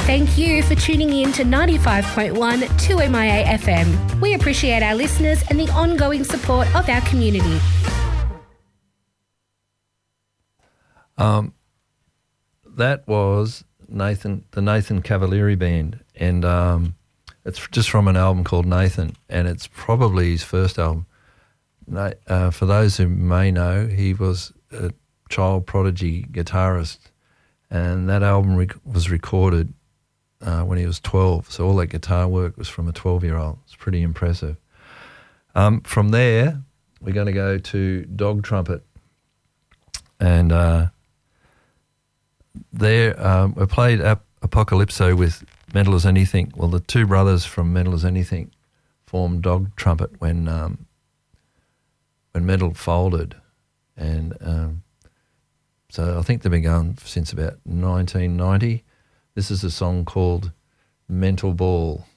Thank you for tuning in to 95.1 2MIA FM. We appreciate our listeners and the ongoing support of our community. That was the Nathan Cavalieri Band, and it's just from an album called Nathan, and it's probably his first album. For those who may know, he was a child prodigy guitarist, and that album was recorded when he was 12, so all that guitar work was from a 12-year-old. It's pretty impressive. From there, we're going to go to Dog Trumpet, and we played Apocalypso with Mental as Anything. Well, the two brothers from Mental as Anything formed Dog Trumpet when Mental folded, and so I think they've been going since about 1990. This is a song called Mental Ball.